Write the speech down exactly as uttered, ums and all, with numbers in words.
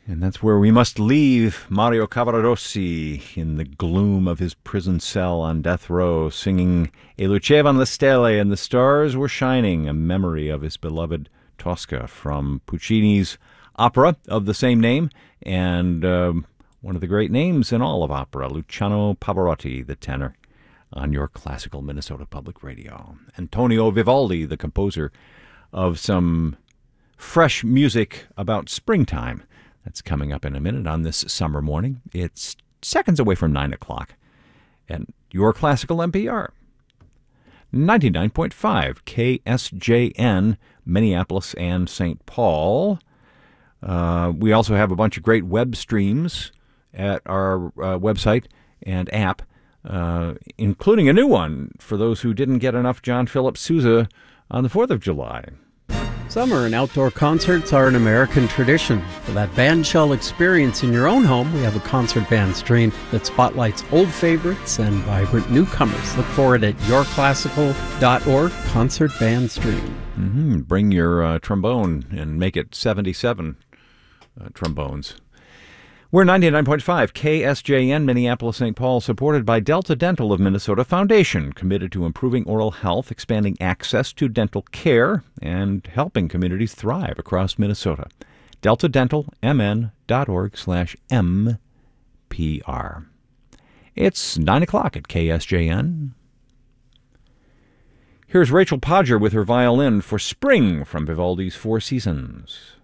And that's where we must leave Mario Cavaradossi in the gloom of his prison cell on death row, singing E lucevano le stelle and the stars were shining, a memory of his beloved Tosca from Puccini's opera of the same name, and uh, one of the great names in all of opera, Luciano Pavarotti, the tenor, on your classical Minnesota Public Radio. Antonio Vivaldi, the composer of some fresh music about springtime. That's coming up in a minute on this summer morning. It's seconds away from nine o'clock. And your classical N P R. ninety-nine point five K S J N, Minneapolis and Saint Paul. Uh, we also have a bunch of great web streams at our uh, website and app, uh, including a new one for those who didn't get enough John Philip Sousa on the fourth of July. Summer and outdoor concerts are an American tradition. For that bandshell experience in your own home, we have a concert band stream that spotlights old favorites and vibrant newcomers. Look for it at your classical dot org, concert band stream. Mm-hmm. Bring your uh, trombone and make it seventy-seven uh, trombones. We're ninety-nine point five K S J N, Minneapolis, Saint Paul, supported by Delta Dental of Minnesota Foundation, committed to improving oral health, expanding access to dental care, and helping communities thrive across Minnesota. delta dental m n dot org slash M P R. It's nine o'clock at K S J N. Here's Rachel Podger with her violin for Spring from Vivaldi's Four Seasons.